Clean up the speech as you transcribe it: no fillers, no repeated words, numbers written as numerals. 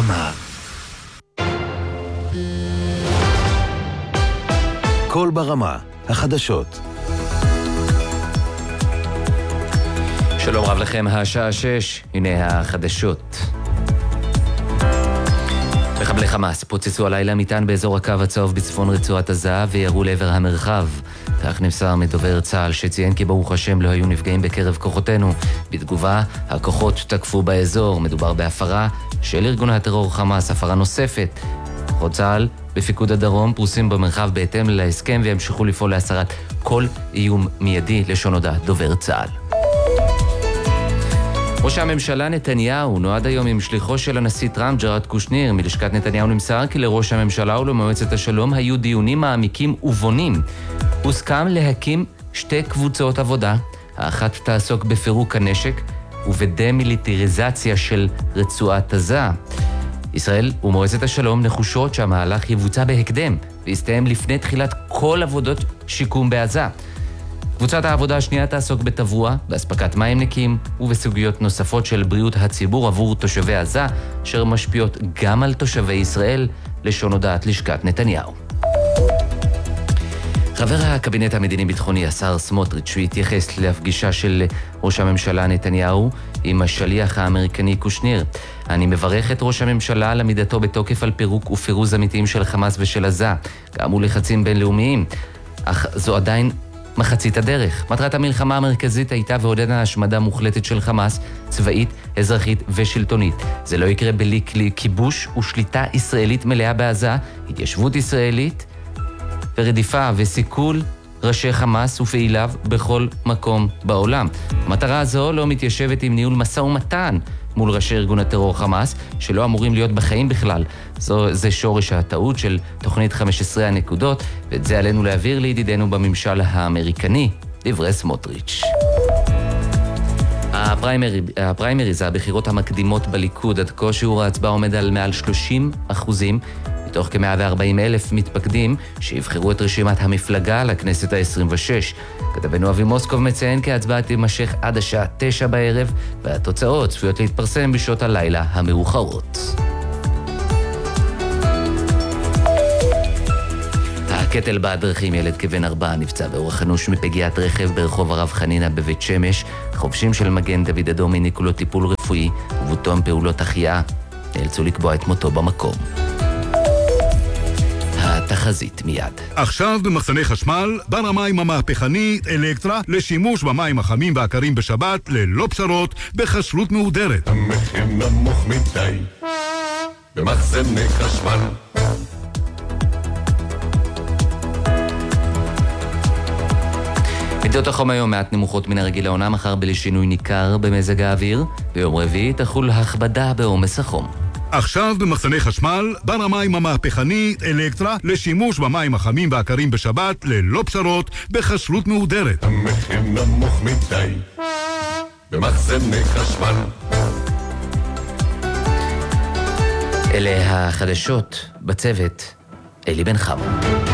ברמה. קול ברמה, החדשות. שלום רב לכם, השעה 6, הנה החדשות. מחבלי חמאס פוצצו הלילה מטען באזור הקו הצהוב בצפון רצועת עזה וירו לעבר המרחב. כך נמסר מדובר צה"ל שציין כי ברוך השם לא היו נפגעים בקרב כוחותינו. בתגובה, הכוחות תקפו באזור. מדובר בהפרה של ארגון הטרור חמאס, הפרה נוספת. כוחות צה"ל בפיקוד הדרום פרוסים במרחב בהתאם להסכם וימשיכו לפעול להסרת כל איום מיידי, לשון הודעה דובר צה"ל. ראש הממשלה נתניהו נועד היום עם שליחו של הנשיא טראמפ ג'ארד קושניר. מלשכת נתניהו נמסר כי לראש הממשלה ולמועצת השלום היו דיונים מעמיקים ובונים. הוסכם להקים שתי קבוצות עבודה. האחת תעסוק בפירוק הנשק ובדמיליטריזציה של רצועת עזה. ישראל ומועצת השלום נחושות שהמהלך יבוצע בהקדם ויסתיים לפני תחילת כל עבודות שיקום בעזה. קבוצת העבודה השנייה תעסוק בתברואה, בהספקת מים נקיים ובסוגיות נוספות של בריאות הציבור עבור תושבי עזה, אשר משפיעות גם על תושבי ישראל, לשון הודעת לשכת נתניהו. חבר הקבינט המדיני-ביטחוני, השר סמוטריץ', התייחס לפגישה של ראש הממשלה נתניהו עם השליח האמריקני קושניר. אני מברך את ראש הממשלה על עמידתו בתוקף על פירוק ופירוז אמיתיים של חמאס ושל עזה, גם מול לחצים בינלאומיים, אך זו עדיין מחצית הדרך. מטרת המלחמה המרכזית הייתה ועודנה השמדה מוחלטת של חמאס, צבאית, אזרחית ושלטונית. זה לא יקרה בלי כיבוש ושליטה ישראלית מלאה בעזה, התיישבות ישראלית ורדיפה וסיכול ראשי חמאס ופעיליו בכל מקום בעולם. המטרה הזו לא מתיישבת עם ניהול משא ומתן מול ראשי ארגון הטרור חמאס, שלא אמורים להיות בחיים בכלל. זה שורש הטעות של תוכנית 15 הנקודות, ואת זה עלינו להעביר לידידנו בממשל האמריקני, דברי סמוטריץ'. הפריימריז, הבחירות המקדימות בליכוד, עד כה שיעור ההצבעה עומד על מעל 30%, מתוך כ-140,000 מתפקדים שיבחרו את רשימת המפלגה לכנסת ה-26. כתבנו אבי מוסקוב מציין כי ההצבעה תימשך עד השעה 9 בערב, והתוצאות צפויות להתפרסם בשעות הלילה המאוחרות. הקטל בדרכים, ילד כבן 4 נפצע באורח אנוש מפגיעת רכב ברחוב הרב חנינה בבית שמש. חובשים של מגן דוד אדום העניקו לו טיפול רפואי, ובתום פעולות החייאה נאלצו לקבוע את מותו במקום. התחזית מיד. עכשיו במחסני חשמל, בר המים המהפכנית אלקטרה לשימוש במים החמים והקרים בשבת ללא פשרות בחשלות מהודרת. המחיר נמוך מדי במחסני חשמל. מדינות החום היום מעט נמוכות מן הרגיל לעונה, מחר בלי שינוי ניכר במזג האוויר, ביום רביעי תחול הכבדה בעומס החום. עכשיו במחסני חשמל, בר המים המהפכנית אלקטרה לשימוש במים החמים והקרים בשבת ללא פשרות בחשלות מהודרת. המחיר נמוך מדי במחסני חשמל. אלה החדשות, בצוות אלי בן חמו.